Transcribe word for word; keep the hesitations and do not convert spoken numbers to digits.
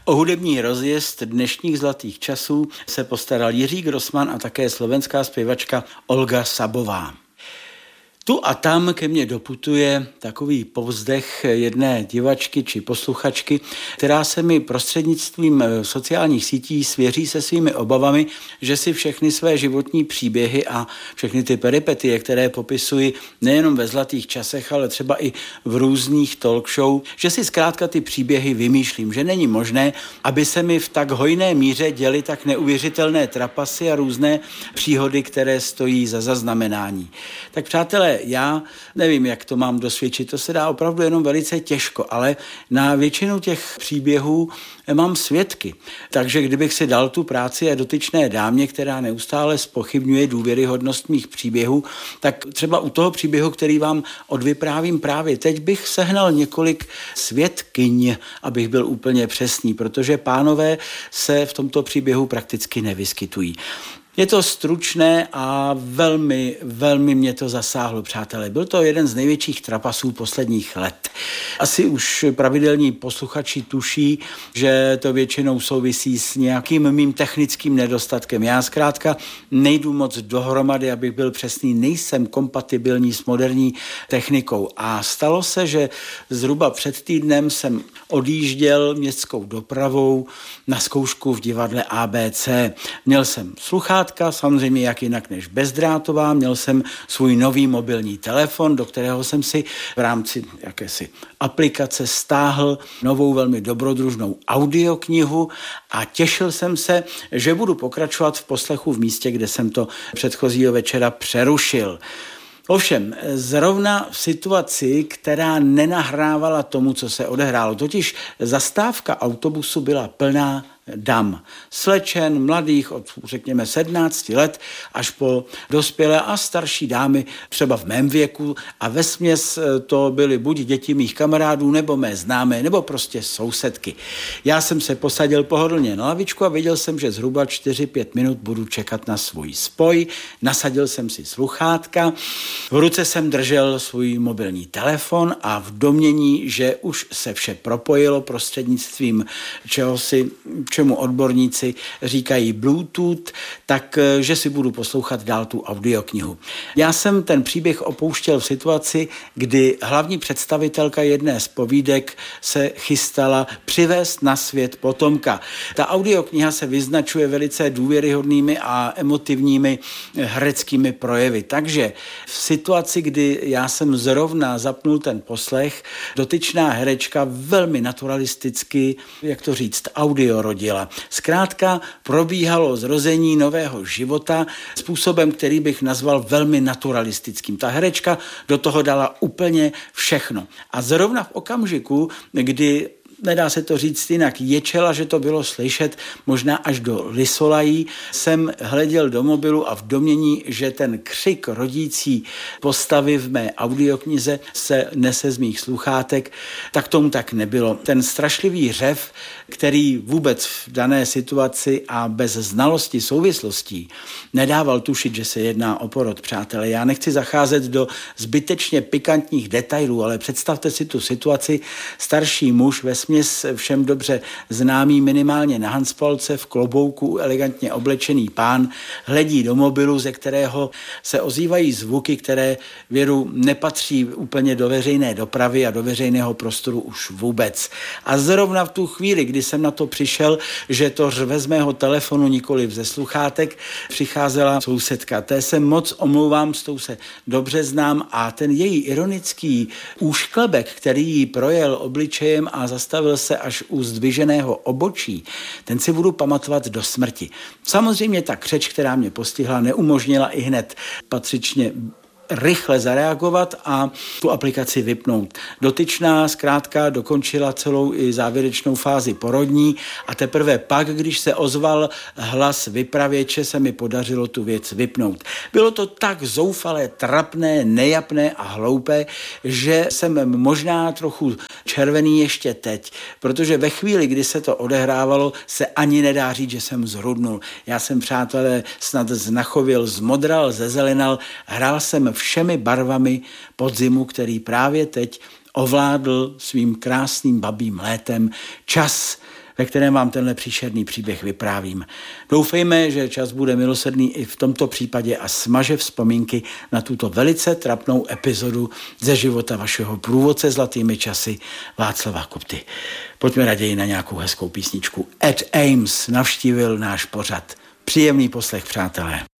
O hudební rozjezd dnešních zlatých časů se postaral Jiří Grossman a také slovenská zpěvačka Olga Sabová. Tu a tam ke mně doputuje takový povzdech jedné divačky či posluchačky, která se mi prostřednictvím sociálních sítí svěří se svými obavami, že si všechny své životní příběhy a všechny ty peripetie, které popisuji nejenom ve zlatých časech, ale třeba i v různých talk show, že si zkrátka ty příběhy vymýšlím, že není možné, aby se mi v tak hojné míře děly tak neuvěřitelné trapasy a různé příhody, které stojí za zaznamenání. Tak přátelé, já nevím, jak to mám dosvědčit, to se dá opravdu jenom velice těžko, ale na většinu těch příběhů mám svědky. Takže kdybych si dal tu práci a dotyčné dámě, která neustále zpochybňuje důvěryhodnost mých příběhů, tak třeba u toho příběhu, který vám odvyprávím právě teď, bych sehnal několik svědkyň, abych byl úplně přesný, protože pánové se v tomto příběhu prakticky nevyskytují. Je to stručné a velmi, velmi mě to zasáhlo, přátelé. Byl to jeden z největších trapasů posledních let. Asi už pravidelní posluchači tuší, že to většinou souvisí s nějakým mým technickým nedostatkem. Já zkrátka nejdu moc dohromady, abych byl přesný, nejsem kompatibilní s moderní technikou. A stalo se, že zhruba před týdnem jsem odjížděl městskou dopravou na zkoušku v divadle A B C. Měl jsem sluchátka, samozřejmě jak jinak než bezdrátová, měl jsem svůj nový mobilní telefon, do kterého jsem si v rámci jakési aplikace stáhl novou velmi dobrodružnou audioknihu a těšil jsem se, že budu pokračovat v poslechu v místě, kde jsem to předchozího večera přerušil. Ovšem, zrovna v situaci, která nenahrávala tomu, co se odehrálo, totiž zastávka autobusu byla plná dam, slečen, mladých od, řekněme, sedmnácti let až po dospělé a starší dámy, třeba v mém věku, a vesměs to byly buď děti mých kamarádů, nebo mé známé, nebo prostě sousedky. Já jsem se posadil pohodlně na lavičku a věděl jsem, že zhruba čtyři pět minut budu čekat na svůj spoj, nasadil jsem si sluchátka, v ruce jsem držel svůj mobilní telefon a v domnění, že už se vše propojilo prostřednictvím čehosi, čemu odborníci říkají Bluetooth, tak že si budu poslouchat dál tu audioknihu. Já jsem ten příběh opouštěl v situaci, kdy hlavní představitelka jedné z povídek se chystala přivést na svět potomka. Ta audiokniha se vyznačuje velice důvěryhodnými a emotivními hereckými projevy. Takže v situaci, kdy já jsem zrovna zapnul ten poslech, dotyčná herečka velmi naturalisticky, jak to říct, audio rodila. Zkrátka probíhalo zrození nového života způsobem, který bych nazval velmi naturalistickým. Ta herečka do toho dala úplně všechno. A zrovna v okamžiku, kdy nedá se to říct jinak, ječela, že to bylo slyšet, možná až do lisolají, jsem hleděl do mobilu a v domnění, že ten křik rodící postavy v mé audioknize se nese z mých sluchátek, tak tomu tak nebylo. Ten strašlivý řev, který vůbec v dané situaci a bez znalosti souvislostí nedával tušit, že se jedná o porod, přátelé. Já nechci zacházet do zbytečně pikantních detailů, ale představte si tu situaci, starší muž ve směs všem dobře známý minimálně na hanspalce, v klobouku, elegantně oblečený pán, hledí do mobilu, ze kterého se ozývají zvuky, které věru nepatří úplně do veřejné dopravy a do veřejného prostoru už vůbec. A zrovna v tu chvíli, kdy jsem na to přišel, že to řve z mého telefonu, nikoliv ze sluchátek, přicházela sousedka. Té se moc omlouvám, s tou se dobře znám a ten její ironický úšklebek, který jí projel obličejem a zastavil se až u zdviženého obočí, ten si budu pamatovat do smrti. Samozřejmě ta křeč, která mě postihla, neumožnila i hned patřičně rychle zareagovat a tu aplikaci vypnout. Dotyčná zkrátka dokončila celou i závěrečnou fázi porodní a teprve pak, když se ozval hlas vypravěče, se mi podařilo tu věc vypnout. Bylo to tak zoufalé, trapné, nejapné a hloupé, že jsem možná trochu červený ještě teď, protože ve chvíli, kdy se to odehrávalo, se ani nedá říct, že jsem zhrudnul. Já jsem, přátelé, snad znachověl, zmodral, zezelenal, hrál jsem všemi barvami podzimu, který právě teď ovládl svým krásným babím létem čas ve kterém vám tenhle příšerný příběh vyprávím. Doufejme, že čas bude milosrdný i v tomto případě a smaže vzpomínky na tuto velice trapnou epizodu ze života vašeho průvodce zlatými časy Václava Kupty. Pojďme raději na nějakou hezkou písničku. Ed Ames navštívil náš pořad. Příjemný poslech, přátelé.